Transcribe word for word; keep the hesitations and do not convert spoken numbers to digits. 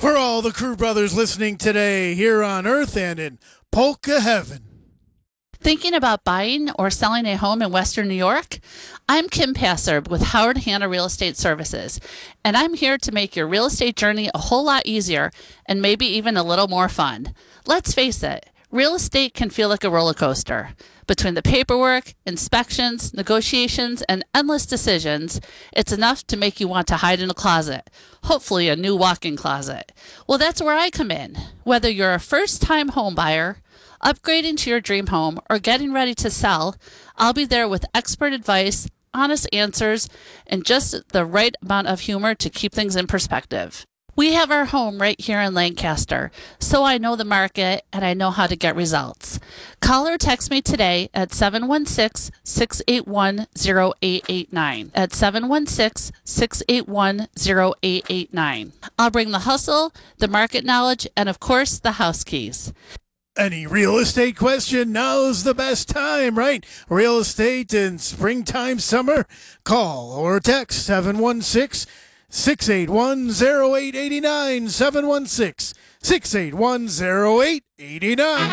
For all the crew brothers listening today here on Earth and in Polka Heaven. Thinking about buying or selling a home in Western New York? I'm Kim Passer with Howard Hanna Real Estate Services, and I'm here to make your real estate journey a whole lot easier and maybe even a little more fun. Let's face it, real estate can feel like a roller coaster. Between the paperwork, inspections, negotiations, and endless decisions, it's enough to make you want to hide in a closet, hopefully a new walk-in closet. Well, that's where I come in. Whether you're a first-time home buyer, upgrading to your dream home, or getting ready to sell, I'll be there with expert advice, honest answers, and just the right amount of humor to keep things in perspective. We have our home right here in Lancaster, so I know the market and I know how to get results. Call or text me today at seven one six, six eight one, zero eight eight nine. At seven one six, six eight one, zero eight eight nine. I'll bring the hustle, the market knowledge, and of course, the house keys. Any real estate question, now's the best time, right? Real estate in springtime, summer? Call or text seven one six, six eight one, zero eight eight nine, seven one six, six eight one, zero eight eight nine.